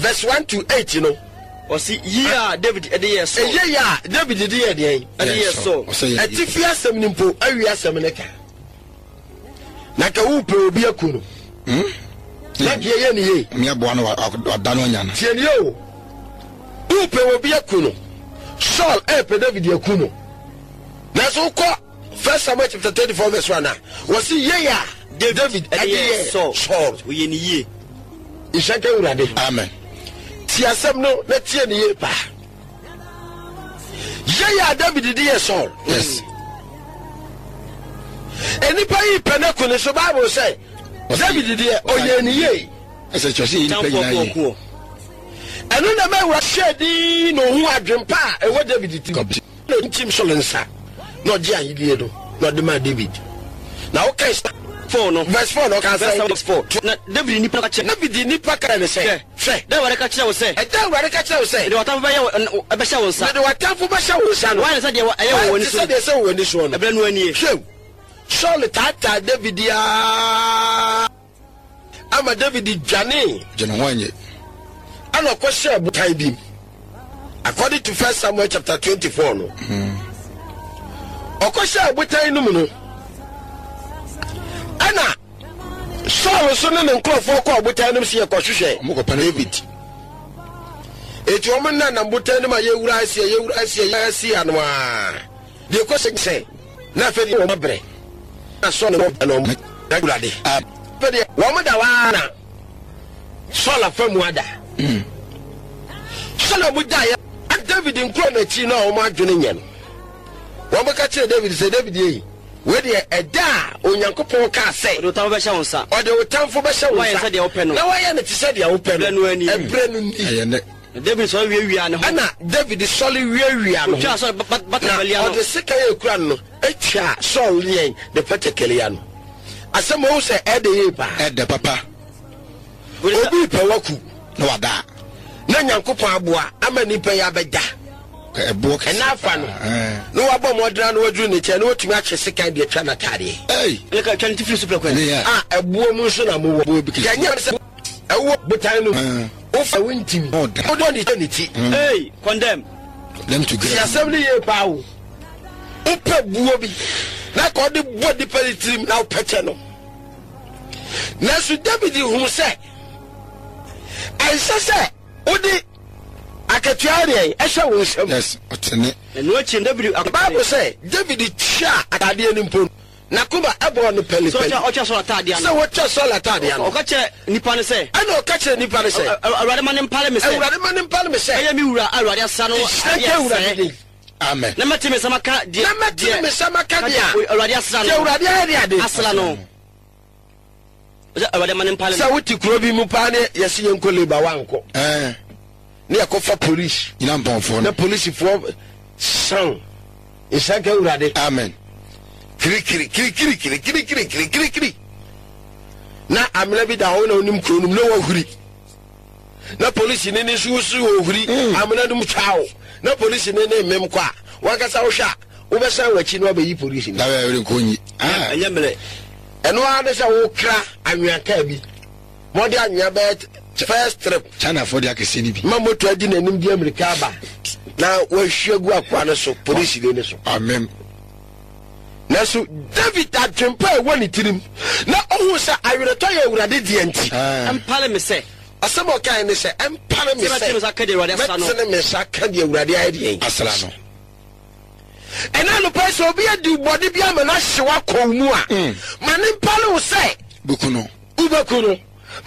verse 1 to 8 you know. O si yeah David e dey so. Yeah David dey dey. E dey so. Atifi asem ni mpo awi asem ne ka. Na ka wo pe obi akuno. Na ke ye ni ye. Me aboa no oda no nya na. Tie ni o. Wo pe obi akuno. Saul pe David akuno. Na so ko 1 Samuel chapter 24 verse 1 na. Wo si yeah David dey Saul. We ye ni ye. Ishake urade. Amen. Ti asem no na tie ni ye pa. Yeah David dey Saul. Yes. Enipa yi penako ne so Bible say David dey oye ni ye. Ese chosi ni pe ina yi. Enu na me wa shedi no hu adwempa e wo David ti. No ntim solensa. No je ayidie do. No de ma David. Na o kai 4 no verse 4 no ka say 4. Na David ni pa che. David ni pa ka ne say. Hwe. Da ware ka che wo say. E da ware ka che wo say. De wata ba ye e be sha wo nsa. De wata fu ba sha wo nsa no. Why say de aye wo ni so. Say say wo ni so no. E bre no ani e. Hwe. Saul tata David ya ama David dwane wanye ana ko share butai bi according to 1 Samuel chapter 24 no ko share butai no mu no ana Saul so ne nkrofo ko butai no se ye ko hwehwe mo ko David eti o mun na butai no ma ye wura asia no a de ko se na fe di o mabre so no no regularly pede wo mo da wana so la famu ada so la mu da ya David nkro na chi na o ma adwene nya no wo mo ka che David say David yi we de eda onyankopon ka say o tan be sha wonsa o de o tan fo be sha wonsa why say de o pe no na why na ti say de o pe no ebre no ni ayene David so wi ana ho ana David so le wi ano twa so batabalia no o de sika ye kura no etwa so lien de patekele ya no asemo wo se ede ye ba ede papa obi pe waku no wada na nyankopon aboa ama ni pe ya beda ka ebo ka na afa no no wabo modra no wadru ne che no otumi ache sika de twa na tade le ka 20 free super kwen ebo mu so na mo wo bi ya nya se ewo butan no o fa wintimi o do ni ti condemn them to get assembly ye pa wo o pe buo bi na ko de body peritrim na o peche no na su David hu se ai se o di akatuare e hwe wo nsem yes otene no chi David Bible say David chia atade ni mpo na kuma ebo no peli so o cha so atade so wo cha so atade ya no o ka che nipa ne se ana o ka che nipa ne se awrade man empale me se eya mi wura awrade asa no amen na matime samaka dia awrade asa no awrade ade asla no awrade man empale sa wuti kuro bi mu pa ne yesi yenkole ba wanko ne yakofa police ina mponfo na police fo san isaka awrade amen kiri na amela bi da ho na onim kronum na wahuri na police ne su wahuri amela dum chao na police ne mem kwa wakasa wo hwa wo be san wachi no abayi police da we nkonyi anyamele eno ade se wo kra anwaka bi modi anya bet first trip China for dia kese ni bi mamoto adi na nim di America ba na wo hwegu akwa ne so police ne so amen na so David atwempa woni tirim na ohu sa awereto ya awurade die nti empale me se asemo kan ne se empale me se metene me sa ka de awurade ayede asala no ena no person obi adi body bia ma na hyewa ko mu a ma ne empale wo se bukuno ubekuno